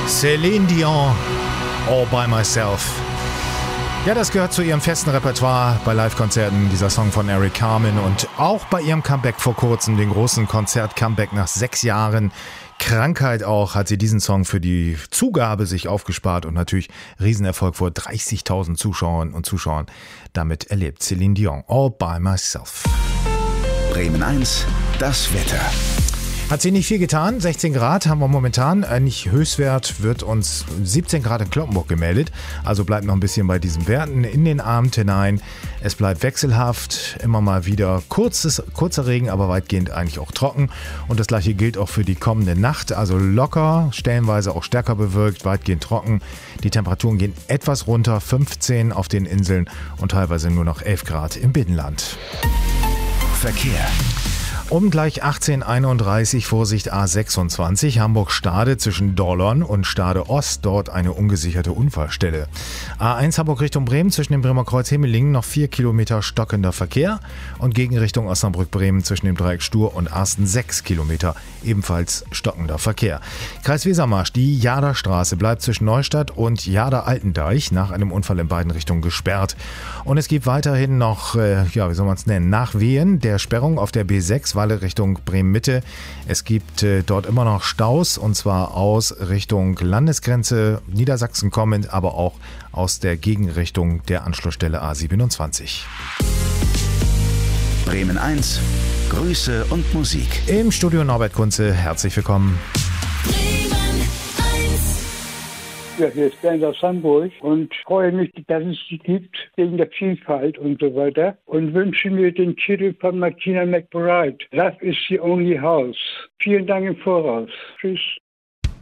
Céline Dion, All by Myself. Ja, das gehört zu ihrem festen Repertoire bei Live-Konzerten, dieser Song von Eric Carmen. Und auch bei ihrem Comeback vor kurzem, den großen Konzert-Comeback nach 6 Jahren Krankheit auch, hat sie diesen Song für die Zugabe sich aufgespart und natürlich Riesenerfolg vor 30.000 Zuschauerinnen und Zuschauern damit erlebt. Céline Dion, All by Myself. Bremen 1, das Wetter. Hat sie nicht viel getan. 16 Grad haben wir momentan. Nicht Höchstwert wird uns 17 Grad in Cloppenburg gemeldet. Also bleibt noch ein bisschen bei diesen Werten in den Abend hinein. Es bleibt wechselhaft. Immer mal wieder kurzer Regen, aber weitgehend eigentlich auch trocken. Und das gleiche gilt auch für die kommende Nacht. Also locker, stellenweise auch stärker bewölkt, weitgehend trocken. Die Temperaturen gehen etwas runter. 15 auf den Inseln und teilweise nur noch 11 Grad im Binnenland. Verkehr. Um gleich 18:31 Vorsicht A26 Hamburg-Stade zwischen Dollern und Stade Ost, dort eine ungesicherte Unfallstelle. A1 Hamburg Richtung Bremen zwischen dem Bremer Kreuz Hemmelingen noch 4 Kilometer stockender Verkehr und Gegenrichtung Osnabrück-Bremen zwischen dem Dreieck Stur und Arsten 6 Kilometer, ebenfalls stockender Verkehr. Kreis Wesermarsch, die Jaderstraße bleibt zwischen Neustadt und Jader-Altendeich nach einem Unfall in beiden Richtungen gesperrt. Und es gibt weiterhin noch, wie soll man es nennen, Nachwehen der Sperrung auf der B6 Walle Richtung Bremen-Mitte. Es gibt dort immer noch Staus und zwar aus Richtung Landesgrenze Niedersachsen kommend, aber auch aus der Gegenrichtung der Anschlussstelle A27. Bremen 1, Grüße und Musik. Im Studio Norbert Kunze, herzlich willkommen. Ja, hier ist Bernd aus Hamburg und freue mich, dass es sie gibt, wegen der Vielfalt und so weiter. Und wünsche mir den Titel von Martina McBride. Love is the only house. Vielen Dank im Voraus. Tschüss.